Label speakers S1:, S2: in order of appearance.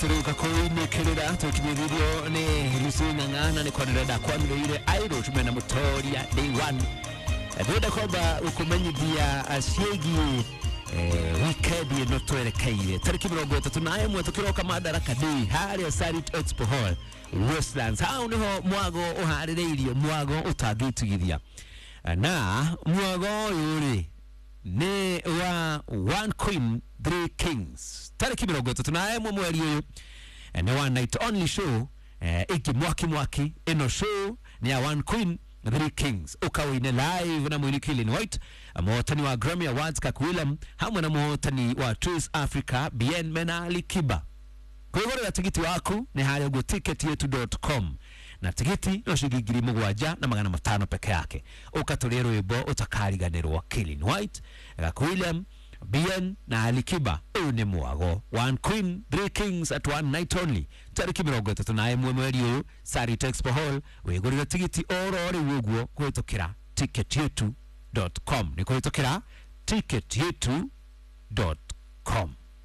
S1: turuka kuimekerera tukimiririo ni Lucinda Ng'ana ni kwanireda kwamiro ile Irish mena mutoria day 1 ndenda kwamba ukumenyithia asiegi weekend no twerekeire tariki 30 naye mwe tukiroka Madaraka Day haria Sarit Expo Hall Westlands hau niho mwago uharireirio mwago utagitugithia na mwago yuri ni wa One Queen Three Kings tariki 30 naye mwe mweri uyu ni one night only show iki mwaki ino show ni ya One Queen Three Kings ukawine live na mwini Kilin White muhotani wa Grammy Awards Kakwilem hamwe na muhotani wa Trace Africa Bien Mena Alikiba. Kwigorera tigiti waku ni haria go ticketyetu.com na tigiti no shigigiri 7,500 peke yake ukatulira rwimbo utakariganirwa Kilin White Kakwilem Bien na Alikiba une mwago One Queen Three Kings at one night only tariki 30 naye mweri uyu Sarit Expo Hall wigurira tigiti orore woguo kwitokira ticketyetu.com ni kwitokira ticketyetu.com